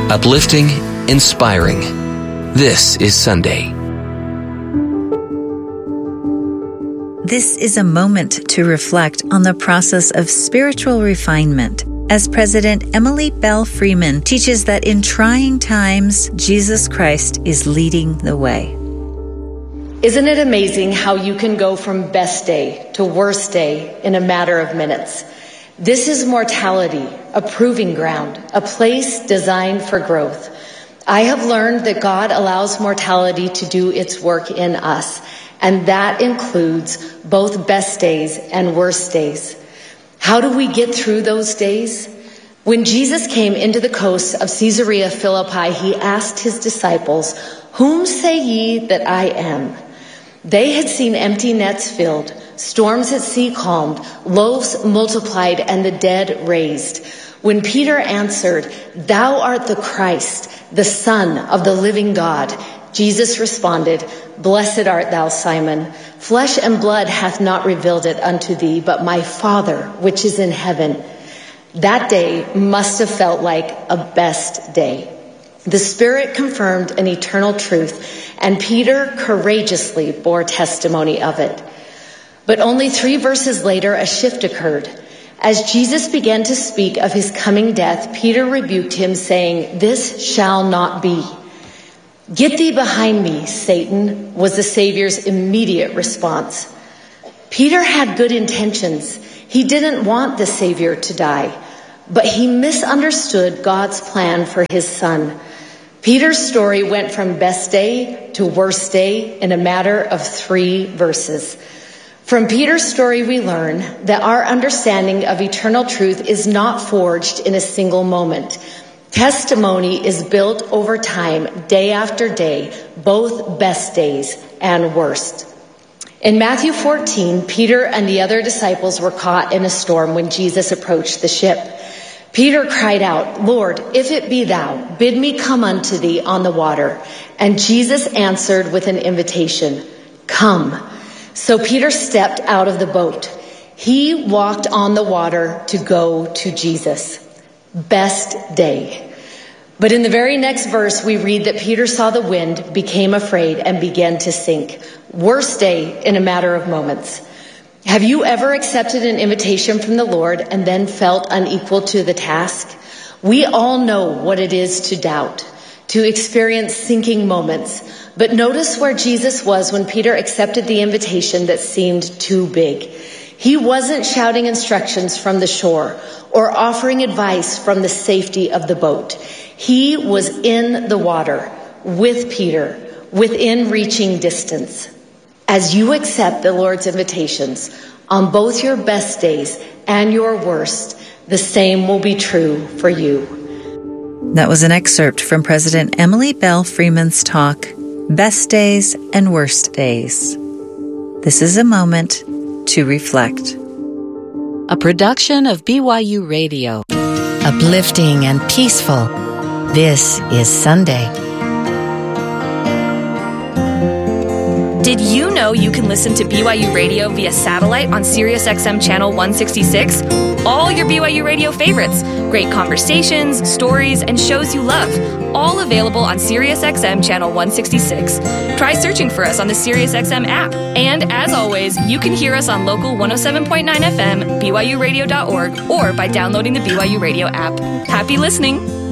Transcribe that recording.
Uplifting, inspiring. This is Sunday. This is a moment to reflect on the process of spiritual refinement, as President Emily Bell Freeman teaches that in trying times, Jesus Christ is leading the way. Isn't it amazing how you can go from best day to worst day in a matter of minutes? This is mortality, a proving ground, a place designed for growth. I have learned that God allows mortality to do its work in us, and that includes both best days and worst days. How do we get through those days? When Jesus came into the coasts of Caesarea Philippi, he asked his disciples, "Whom say ye that I am?" They had seen empty nets filled, storms at sea calmed, loaves multiplied, and the dead raised. When Peter answered, "Thou art the Christ, the Son of the living God," Jesus responded, "Blessed art thou, Simon. Flesh and blood hath not revealed it unto thee, but my Father which is in heaven." That day must have felt like a best day. The Spirit confirmed an eternal truth, and Peter courageously bore testimony of it. But only 3 verses later, a shift occurred. As Jesus began to speak of his coming death, Peter rebuked him, saying, "This shall not be." "Get thee behind me, Satan," was the Savior's immediate response. Peter had good intentions. He didn't want the Savior to die, but he misunderstood God's plan for his Son. Peter's story went from best day to worst day in a matter of 3 verses. From Peter's story, we learn that our understanding of eternal truth is not forged in a single moment. Testimony is built over time, day after day, both best days and worst. In Matthew 14, Peter and the other disciples were caught in a storm when Jesus approached the ship. Peter cried out, "Lord, if it be thou, bid me come unto thee on the water." And Jesus answered with an invitation, "Come." So Peter stepped out of the boat. He walked on the water to go to Jesus. Best day. But in the very next verse, we read that Peter saw the wind, became afraid, and began to sink. Worst day in a matter of moments. Have you ever accepted an invitation from the Lord and then felt unequal to the task? We all know what it is to doubt, to experience sinking moments. But notice where Jesus was when Peter accepted the invitation that seemed too big. He wasn't shouting instructions from the shore or offering advice from the safety of the boat. He was in the water with Peter, within reaching distance. As you accept the Lord's invitations on both your best days and your worst, the same will be true for you. That was an excerpt from President Emily Bell Freeman's talk, Best Days and Worst Days. This is a moment to reflect. A production of BYU Radio. Uplifting and peaceful. This is Sunday. Did you know you can listen to BYU Radio via satellite on SiriusXM Channel 166? All your BYU Radio favorites, great conversations, stories, and shows you love, all available on SiriusXM Channel 166. Try searching for us on the SiriusXM app. And as always, you can hear us on local 107.9 FM, BYURadio.org, or by downloading the BYU Radio app. Happy listening!